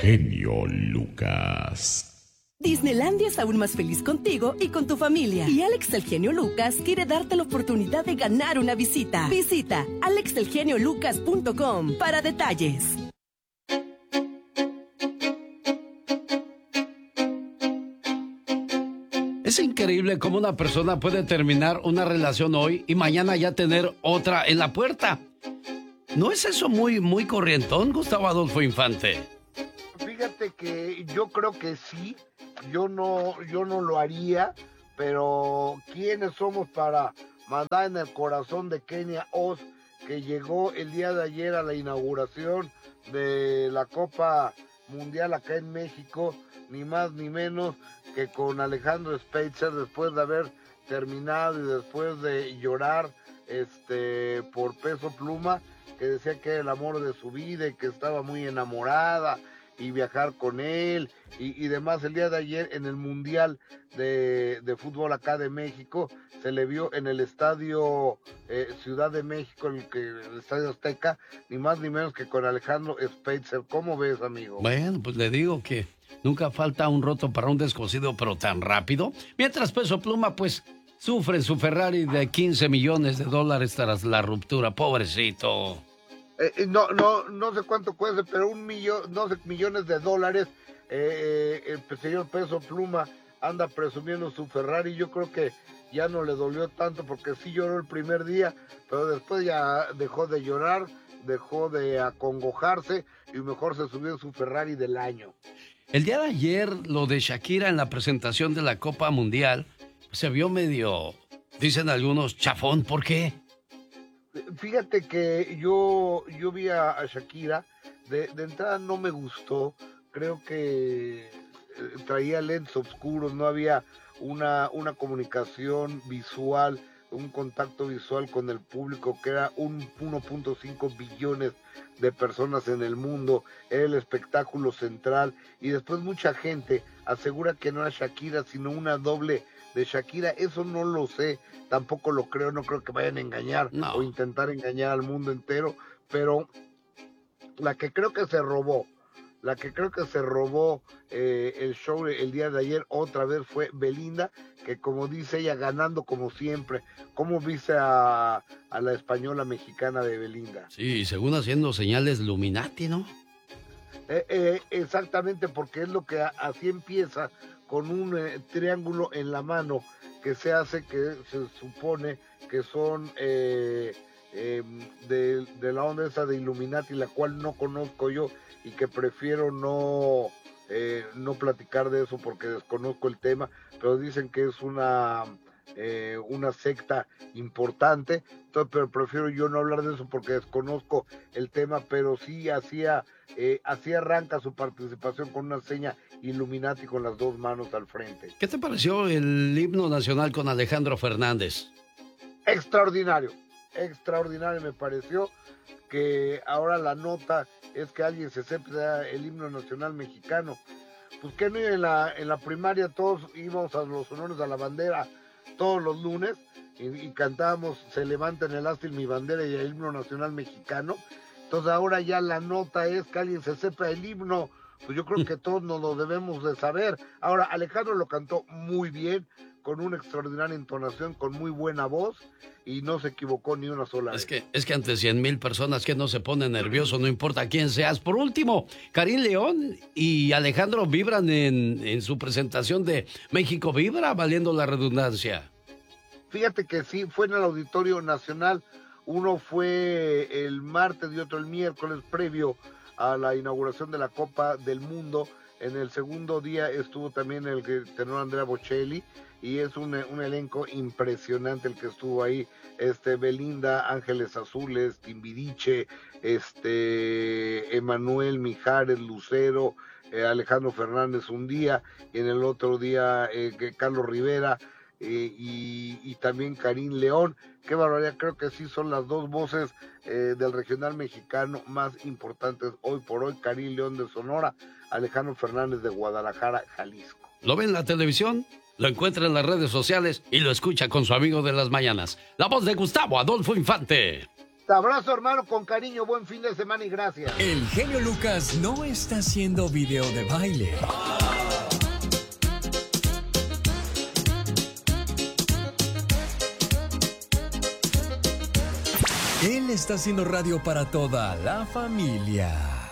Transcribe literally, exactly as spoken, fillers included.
genio Lucas. Disneylandia es aún más feliz contigo y con tu familia. Y Alex el genio Lucas quiere darte la oportunidad de ganar una visita. Visita alex el genio lucas punto com para detalles. Es increíble cómo una persona puede terminar una relación hoy y mañana ya tener otra en la puerta. ¿No es eso muy, muy corrientón, Gustavo Adolfo Infante? Fíjate que yo creo que sí. Yo no, yo no lo haría, pero ¿quiénes somos para mandar en el corazón de Kenia Oz, que llegó el día de ayer a la inauguración de la Copa Mundial acá en México, ni más ni menos que con Alejandro Spitzer, después de haber terminado y después de llorar este por Peso Pluma, que decía que era el amor de su vida y que estaba muy enamorada, y viajar con él y, y demás. El día de ayer en el Mundial de, de Fútbol acá de México se le vio en el estadio eh, Ciudad de México, el, que, el estadio Azteca, ni más ni menos que con Alejandro Spitzer. ¿Cómo ves, amigo? Bueno, pues le digo que nunca falta un roto para un descosido, pero tan rápido. Mientras Peso Pluma, pues, sufre su Ferrari de quince millones de dólares tras la ruptura. Pobrecito. Eh, no, no, no sé cuánto cuesta, pero un millón, no sé, millones de dólares. Eh, eh, el señor Peso Pluma anda presumiendo su Ferrari. Yo creo que ya no le dolió tanto, porque sí lloró el primer día, pero después ya dejó de llorar, dejó de acongojarse y mejor se subió en su Ferrari del año. El día de ayer, lo de Shakira en la presentación de la Copa Mundial, pues, se vio medio, dicen algunos, chafón. ¿Por qué? Fíjate que yo, yo vi a, a Shakira, de, de entrada no me gustó, creo que traía lentes oscuros, no había una, una comunicación visual, un contacto visual con el público, que era un uno punto cinco billones de personas en el mundo, era el espectáculo central, y después mucha gente asegura que no era Shakira, sino una doble de Shakira. Eso no lo sé, tampoco lo creo, no creo que vayan a engañar no. o intentar engañar al mundo entero, pero la que creo que se robó, la que creo que se robó eh, el show el día de ayer otra vez fue Belinda, que como dice ella, ganando como siempre. ¿Cómo viste a, a la española mexicana de Belinda? Sí, según haciendo señales Illuminati, ¿no? Eh, eh, exactamente, porque es lo que a, así empieza, con un eh, triángulo en la mano, que se hace, que se supone que son eh, eh, de, de la onda esa de Illuminati, la cual no conozco yo y que prefiero no, eh, no platicar de eso porque desconozco el tema, pero dicen que es una, eh, una secta importante, entonces, pero prefiero yo no hablar de eso porque desconozco el tema, pero sí hacía, eh, así arranca su participación con una seña Illuminati con las dos manos al frente. ¿Qué te pareció el himno nacional con Alejandro Fernández? Extraordinario, extraordinario me pareció, que ahora la nota es que alguien se sepa el himno nacional mexicano. Pues que no, en la, en la primaria todos íbamos a los honores a la bandera todos los lunes y, y cantábamos Se levanta en el ástil mi bandera y el himno nacional mexicano. Entonces ahora ya la nota es que alguien se sepa el himno. Pues yo creo que todos nos lo debemos de saber. Ahora, Alejandro lo cantó muy bien, con una extraordinaria entonación, con muy buena voz, y no se equivocó ni una sola Es vez. que, es que ante cien mil personas, que no se pone nervioso, no importa quién seas. Por último, Karim León y Alejandro vibran en, en su presentación de México Vibra, valiendo la redundancia. Fíjate que sí, fue en el Auditorio Nacional. Uno fue el martes y otro el miércoles, previo a la inauguración de la Copa del Mundo. En el segundo día estuvo también el tenor Andrea Bocelli, y es un, un elenco impresionante el que estuvo ahí. Este, Belinda, Ángeles Azules, Timbiriche, este, Emanuel Mijares, Lucero, eh, Alejandro Fernández un día, y en el otro día eh, Carlos Rivera, eh, y, y también Karim León. Qué barbaridad, creo que sí son las dos voces eh, del regional mexicano más importantes hoy por hoy. Karim León de Sonora, Alejandro Fernández de Guadalajara, Jalisco. ¿Lo ve en la televisión? Lo encuentra en las redes sociales y lo escucha con su amigo de las mañanas, la voz de Gustavo Adolfo Infante. Abrazo, hermano, con cariño, buen fin de semana y gracias. El genio Lucas no está haciendo video de baile. Él está haciendo radio para toda la familia.